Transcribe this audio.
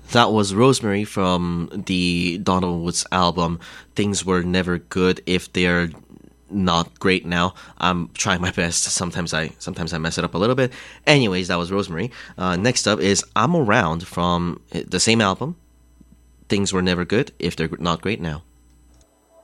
That was Rosemary from the Donald Woods album. Things were never good if they're not great now. I'm trying my best. Sometimes I mess it up a little bit. Anyways, that was Rosemary. Next up is I'm Around from the same album. Things were never good if they're not great now.